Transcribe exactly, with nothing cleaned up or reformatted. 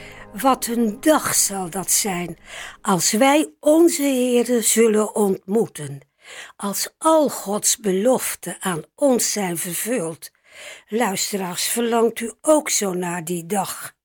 Wat een dag zal dat zijn, als wij onze Heere zullen ontmoeten. Als al Gods beloften aan ons zijn vervuld. Luisteraars, verlangt u ook zo naar die dag?